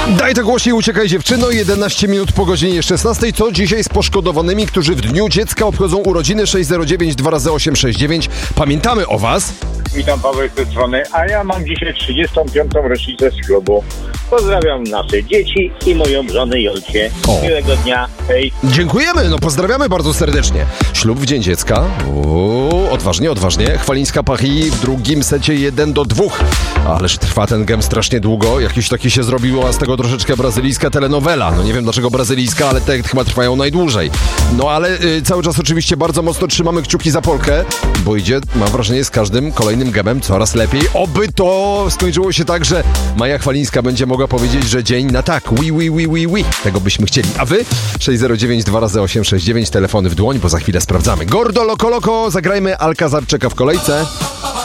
Daj to głośniej, uciekaj dziewczyno, 11 minut po godzinie 16. Co dzisiaj z poszkodowanymi, którzy w dniu dziecka obchodzą urodziny? 609 2x869. Pamiętamy o was. Witam, Paweł z tej strony, a ja mam dzisiaj 35. rocznicę ślubu. Pozdrawiam nasze dzieci i moją żonę Jolcie. Miłego dnia, hej. Dziękujemy, pozdrawiamy bardzo serdecznie. Ślub w dzień dziecka. Odważnie. Chwalińska Paris w drugim secie 1-2. Ależ trwa ten gem strasznie długo. Jakiś taki się zrobiła z tego troszeczkę brazylijska telenowela. Nie wiem dlaczego brazylijska, ale te chyba trwają najdłużej. Ale cały czas oczywiście bardzo mocno trzymamy kciuki za Polkę, bo idzie, mam wrażenie, z każdym kolejnym gemem coraz lepiej. Oby to skończyło się tak, że Maja Chwalińska będzie mogła powiedzieć, że dzień na tak. Oui. Tego byśmy chcieli. A wy? 609 2x869, telefony w dłoń, bo za chwilę sprawdzamy. Gordo Loco Loco, zagrajmy Alcazar czeka w kolejce.